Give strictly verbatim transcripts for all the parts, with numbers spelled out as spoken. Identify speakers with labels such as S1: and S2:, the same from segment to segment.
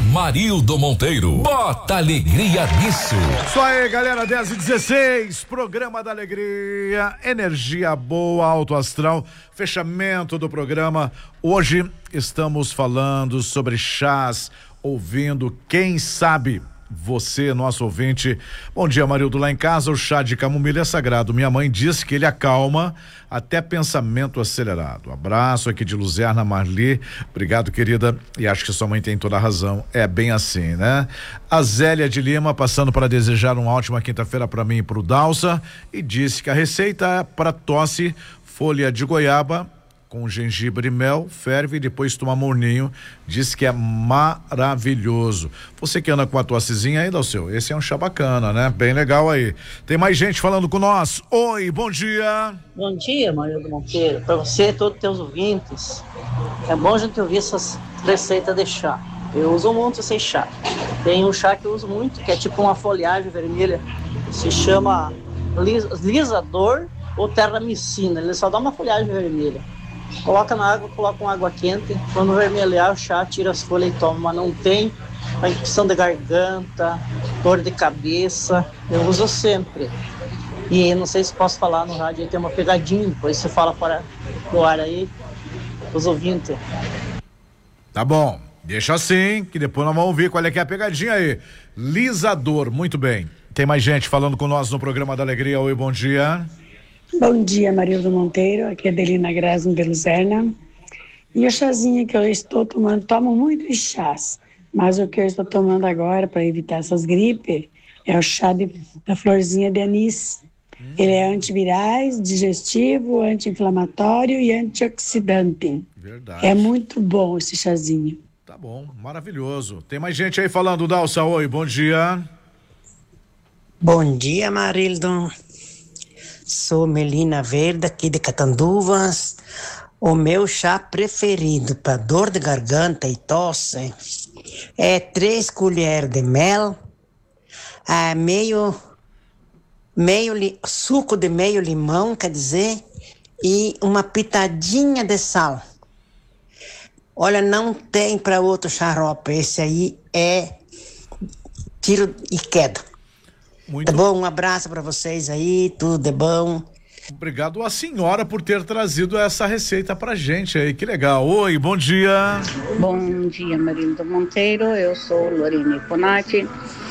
S1: Marildo Monteiro. Bota alegria nisso.
S2: Isso aí, galera, dez e dezesseis, programa da alegria, energia boa, alto astral, fechamento do programa. Hoje estamos falando sobre chás, ouvindo Quem Sabe. Você, nosso ouvinte. Bom dia, Marildo. Lá em casa o chá de camomila é sagrado. Minha mãe disse que ele acalma até pensamento acelerado. Abraço aqui de Luzerna Marli. Obrigado, querida. E acho que sua mãe tem toda a razão. É bem assim, né? A Zélia de Lima passando para desejar uma ótima quinta-feira para mim e pro Dalsa, e disse que a receita é para tosse: folha de goiaba com gengibre e mel, ferve e depois toma morninho. Diz que é maravilhoso. Você que anda com a tossezinha aí, Dalceu, esse é um chá bacana, né? Bem legal aí. Tem mais gente falando com nós. Oi, bom dia.
S3: Bom dia, Marildo Monteiro. Para você e todos os teus ouvintes. É bom a gente ouvir essas receitas de chá. Eu uso muito esse chá. Tem um chá que eu uso muito, que é tipo uma folhagem vermelha. Se chama lis- lisador ou terramicina. Ele só dá uma folhagem vermelha. Coloca na água, coloca uma água quente. Quando vermelhar o chá, tira as folhas e toma. Mas não tem a infecção de garganta, dor de cabeça. Eu uso sempre. E não sei se posso falar no rádio, aí tem uma pegadinha. Depois você fala fora do ar aí, os ouvintes.
S2: Tá bom, deixa assim, que depois nós vamos ouvir qual é que é a pegadinha aí. Lisador, muito bem. Tem mais gente falando com nós no programa da alegria. Oi, bom dia.
S4: Bom dia, Marildo Monteiro, aqui é Adelina Grasno de Luzerna. E o chazinho que eu estou tomando, tomo muitos chás, mas o que eu estou tomando agora para evitar essas gripes é o chá de, da florzinha de anis. Hum. Ele é antivirais, digestivo, anti-inflamatório e antioxidante.
S2: Verdade.
S4: É muito bom esse chazinho.
S2: Tá bom, maravilhoso. Tem mais gente aí falando, Dalsa, oi, bom dia.
S5: Bom dia, Marildo. Sou Melina Verde, aqui de Catanduvas. O meu chá preferido para dor de garganta e tosse é três colheres de mel, é meio, meio li, suco de meio limão, quer dizer, e uma pitadinha de sal. Olha, não tem para outro xarope. Esse aí é tiro e queda.
S2: Muito
S5: tá bom, um abraço para vocês aí, tudo é bom.
S2: Obrigado a senhora por ter trazido essa receita pra gente aí, que legal. Oi, bom dia.
S6: Bom dia, Marildo Monteiro, eu sou Lorene Conati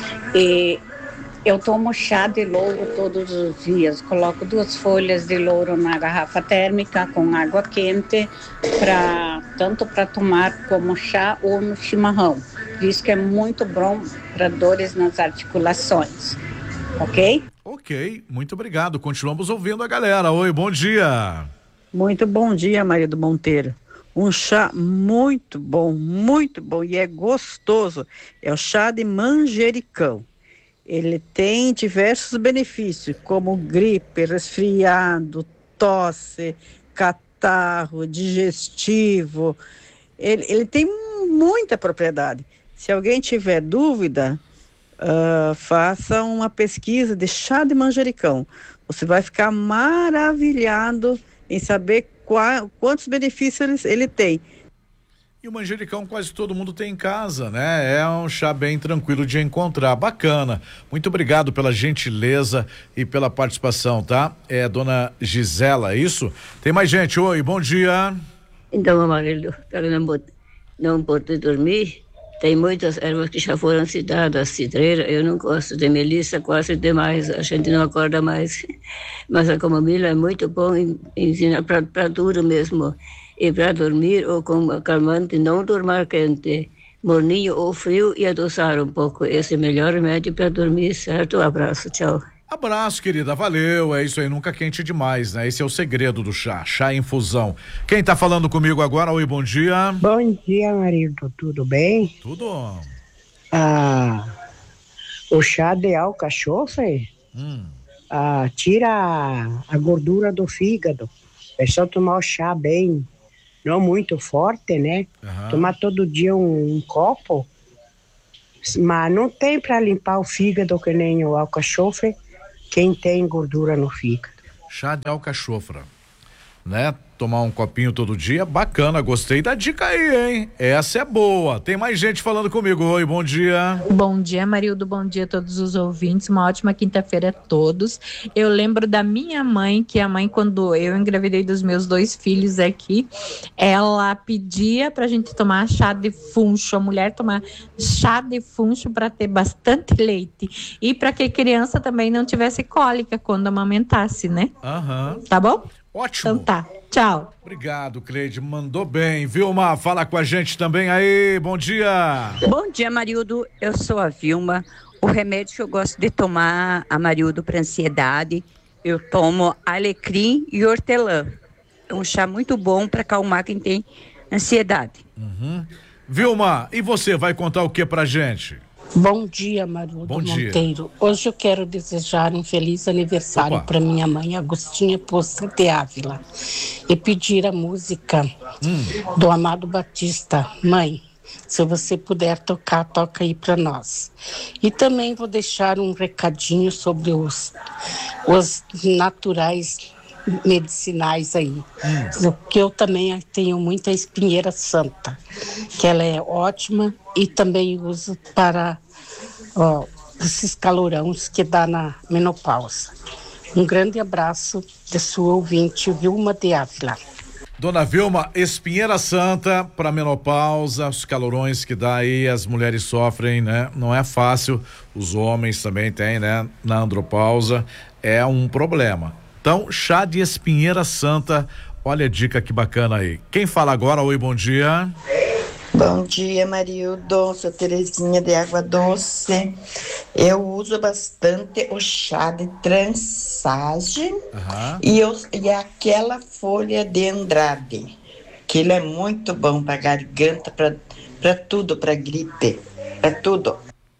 S6: e eu tomo chá de louro todos os dias. Coloco duas folhas de louro na garrafa térmica com água quente, pra, tanto para tomar como chá ou no chimarrão. Diz que é muito bom para dores nas articulações. Ok?
S2: Ok, muito obrigado. Continuamos ouvindo a galera. Oi, bom dia.
S7: Muito bom dia, Marildo Monteiro. Um chá muito bom, muito bom e é gostoso. É o chá de manjericão. Ele tem diversos benefícios, como gripe, resfriado, tosse, catarro, digestivo. Ele, ele tem muita propriedade. Se alguém tiver dúvida, Uh, faça uma pesquisa de chá de manjericão. Você vai ficar maravilhado em saber qual, quantos benefícios ele, ele tem.
S2: E o manjericão quase todo mundo tem em casa, né? É um chá bem tranquilo de encontrar, bacana. Muito obrigado pela gentileza e pela participação, tá? É dona Gisela, é isso? Tem mais gente, oi, bom dia.
S8: Então, Amarildo, para não, não poder dormir, tem muitas ervas que já foram citadas, cidreira, eu não gosto de melissa, quase demais, a gente não acorda mais. Mas a camomila é muito bom, ensina para tudo mesmo. E para dormir ou com calmante, não dormir quente, morninho ou frio e adoçar um pouco. Esse é o melhor remédio para dormir, certo? Um abraço, tchau.
S2: Abraço, querida, valeu, é isso aí, nunca quente demais, né? Esse é o segredo do chá, chá infusão. Quem tá falando comigo agora? Oi, bom dia.
S9: Bom dia, marido, tudo bem?
S2: Tudo.
S9: Ah, o chá de alcachofre hum. ah, tira a, a gordura do fígado. É só tomar o chá bem, não muito forte, né? Uhum. Tomar todo dia um, um copo, mas não tem para limpar o fígado que nem o alcachofre. Quem tem gordura no fígado.
S2: Chá de alcachofra, né? tomar um copinho todo dia, bacana, gostei da dica aí, hein? Essa é boa. Tem mais gente falando comigo. Oi, bom dia.
S10: Bom dia, Marildo, bom dia a todos os ouvintes, uma ótima quinta-feira a todos. Eu lembro da minha mãe, que a mãe, quando eu engravidei dos meus dois filhos aqui, ela pedia pra gente tomar chá de funcho, a mulher tomar chá de funcho para ter bastante leite e para que a criança também não tivesse cólica quando amamentasse, né?
S2: Aham.
S10: Tá bom?
S2: Ótimo.
S10: Então tá, tchau.
S2: Obrigado, Cleide, mandou bem. Vilma, fala com a gente também aí, bom dia.
S11: Bom dia, Marildo, eu sou a Vilma. O remédio que eu gosto de tomar, a Marildo, para ansiedade, eu tomo alecrim e hortelã. É um chá muito bom para acalmar quem tem ansiedade.
S2: Uhum. Vilma, e você vai contar o que pra gente?
S12: Bom dia, Marildo
S2: Bom dia.
S12: Monteiro. Hoje eu quero desejar um feliz aniversário para minha mãe, Agostinha Poça de Ávila, e pedir a música hum. do Amado Batista. Mãe, se você puder tocar, toca aí para nós. E também vou deixar um recadinho sobre os, os naturais medicinais aí, hum. que eu também tenho muita espinheira santa, que ela é ótima e também uso para ó, esses calorões que dá na menopausa. Um grande abraço de sua ouvinte, Vilma de Ávila.
S2: Dona Vilma, espinheira santa para menopausa, os calorões que dá aí, as mulheres sofrem, né? Não é fácil, os homens também têm, né? Na andropausa, é um problema. Então, chá de espinheira santa, olha a dica que bacana aí. Quem fala agora? Oi, bom dia.
S13: Bom dia, Marildo, sou Terezinha de Água Doce. Eu uso bastante o chá de trançagem uhum. e, eu, e aquela folha de Andrade, que ele é muito bom para garganta, para tudo, para gripe, para tudo.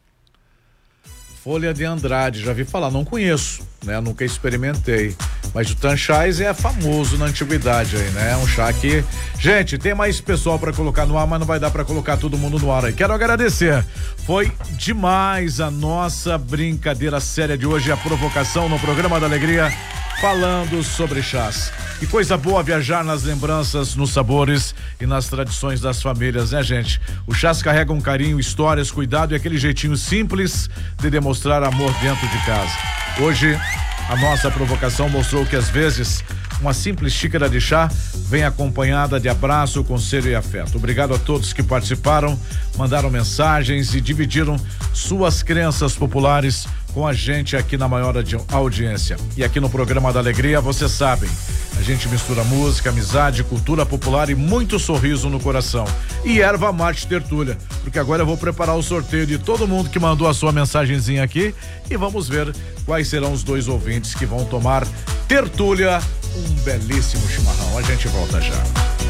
S2: Folha de Andrade, já vi falar, não conheço, né? Nunca experimentei, mas o Tanchais é famoso na antiguidade aí, né? Um chá que, gente, tem mais pessoal para colocar no ar, mas não vai dar para colocar todo mundo no ar aí. Quero agradecer, foi demais a nossa brincadeira séria de hoje, a provocação no programa da Alegria, falando sobre chás. Que coisa boa viajar nas lembranças, nos sabores e nas tradições das famílias, né, gente? O chás carrega um carinho, histórias, cuidado e aquele jeitinho simples de demonstrar amor dentro de casa. Hoje, a nossa provocação mostrou que às vezes uma simples xícara de chá vem acompanhada de abraço, conselho e afeto. Obrigado a todos que participaram, mandaram mensagens e dividiram suas crenças populares com a gente aqui na maior audiência. E aqui no programa da Alegria, vocês sabem, a gente mistura música, amizade, cultura popular e muito sorriso no coração. E erva mate tertúlia, porque agora eu vou preparar o sorteio de todo mundo que mandou a sua mensagenzinha aqui e vamos ver quais serão os dois ouvintes que vão tomar tertúlia, um belíssimo chimarrão. A gente volta já.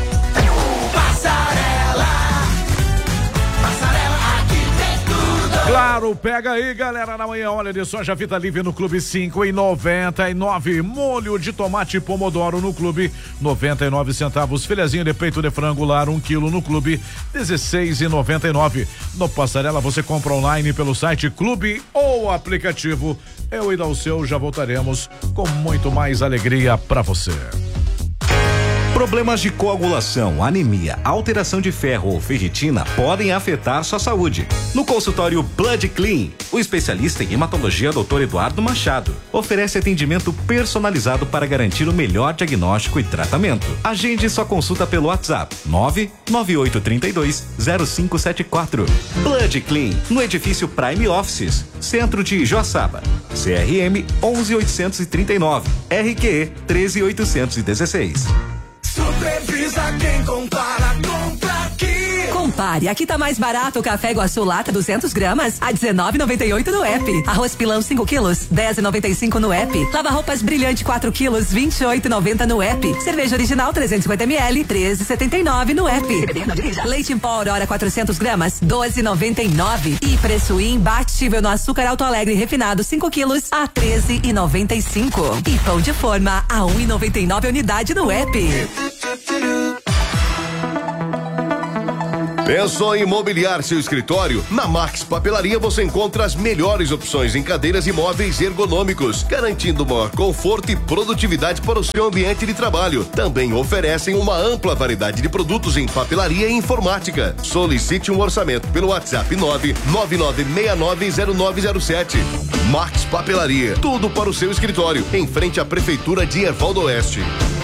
S14: Passarela, Passarela, aqui tem tudo.
S2: Claro, pega aí, galera, na manhã, olha de soja Vita Livre no Clube cinco e noventa e nove, molho de tomate pomodoro no Clube noventa e nove centavos, filezinho de peito de frango lar um quilo no Clube dezesseis e noventa e nove. No Passarela você compra online pelo site Clube ou aplicativo. Eu e Dalceu já voltaremos com muito mais alegria pra você.
S15: Problemas de coagulação, anemia, alteração de ferro ou ferritina podem afetar sua saúde. No consultório Blood Clean, o especialista em hematologia doutor Eduardo Machado oferece atendimento personalizado para garantir o melhor diagnóstico e tratamento. Agende sua consulta pelo WhatsApp nove nove oito três dois zero cinco sete quatro. Blood Clean, no edifício Prime Offices, centro de Joaçaba. C R M onze oitocentos e trinta e nove, R Q E treze oitocentos e dezesseis.
S14: Supervisa quem compara, compra aqui.
S16: Compare, aqui tá mais barato o café Iguaçu lata duzentos gramas a dezenove e noventa e oito no app. Arroz pilão cinco quilos, dez e noventa e cinco no app. Lava roupas brilhante quatro quilos, vinte e oito e noventa no app. Cerveja original trezentos e cinquenta mililitros, treze e setenta e nove no app. Leite em pó Aurora quatrocentos gramas, doze e noventa e nove. E preço imbatível no açúcar Alto Alegre refinado cinco quilos a treze e noventa e cinco. E pão de forma a um e noventa e nove unidade no app.
S17: Pensou em mobiliar seu escritório? Na Max Papelaria você encontra as melhores opções em cadeiras e móveis ergonômicos, garantindo maior conforto e produtividade para o seu ambiente de trabalho. Também oferecem uma ampla variedade de produtos em papelaria e informática. Solicite um orçamento pelo WhatsApp nove nove nove seis nove zero nove zero sete. Max Papelaria, tudo para o seu escritório, em frente à Prefeitura de Erval do Oeste.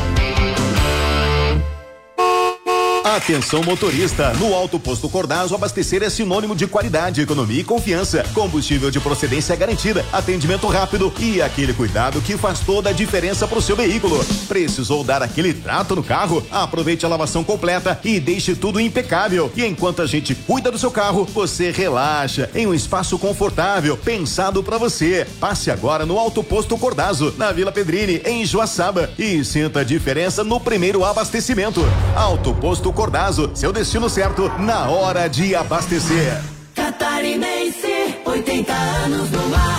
S18: Atenção motorista, no Alto Posto Cordazo abastecer é sinônimo de qualidade, economia e confiança. Combustível de procedência garantida, atendimento rápido e aquele cuidado que faz toda a diferença para o seu veículo. Precisou dar aquele trato no carro? Aproveite a lavação completa e deixe tudo impecável. E enquanto a gente cuida do seu carro, você relaxa em um espaço confortável, pensado para você. Passe agora no Alto Posto Cordazo, na Vila Pedrini, em Joaçaba, e sinta a diferença no primeiro abastecimento. Alto Posto Cordazo, seu destino certo na hora de abastecer.
S14: Catarinense, oitenta anos no ar.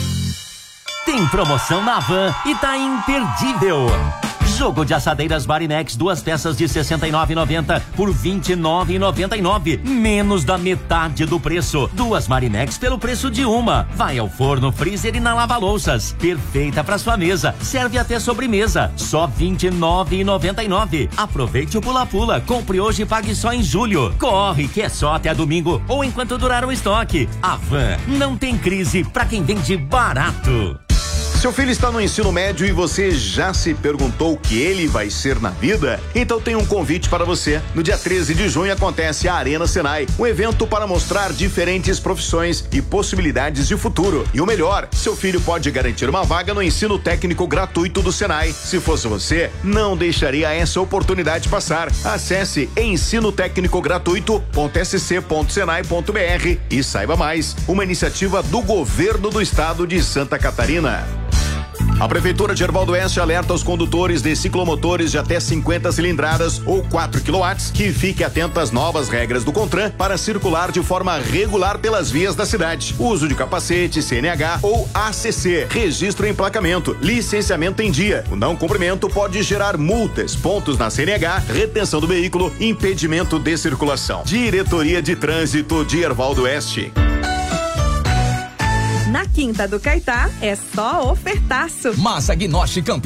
S19: Tem promoção na Van e tá imperdível. Jogo de assadeiras Marinex, duas peças de sessenta e nove reais e noventa centavos por vinte e nove reais e noventa e nove centavos, menos da metade do preço. Duas Marinex pelo preço de uma. Vai ao forno, freezer e na lava-louças. Perfeita para sua mesa. Serve até sobremesa. Só vinte e nove reais e noventa e nove centavos. Aproveite o pula-pula. Compre hoje e pague só em julho. Corre, que é só até domingo ou enquanto durar o estoque. A Van não tem crise para quem vende barato.
S18: Seu filho está no ensino médio e você já se perguntou o que ele vai ser na vida? Então tem um convite para você. No dia treze de junho acontece a Arena Senai, um evento para mostrar diferentes profissões e possibilidades de futuro. E o melhor, seu filho pode garantir uma vaga no ensino técnico gratuito do Senai. Se fosse você, não deixaria essa oportunidade passar. Acesse ensino técnico gratuito ponto s c ponto senai ponto b r e saiba mais. Uma iniciativa do governo do estado de Santa Catarina. A Prefeitura de Erval do Oeste alerta os condutores de ciclomotores de até cinquenta cilindradas ou quatro quilowatts que fique atento às novas regras do CONTRAN para circular de forma regular pelas vias da cidade. Uso de capacete, C N H ou A C C, registro e emplacamento, licenciamento em dia. O não cumprimento pode gerar multas, pontos na C N H, retenção do veículo, impedimento de circulação. Diretoria de Trânsito de Erval do Oeste.
S20: Na Quinta do Caetá é só ofertaço.
S1: Massa Gnoche Campo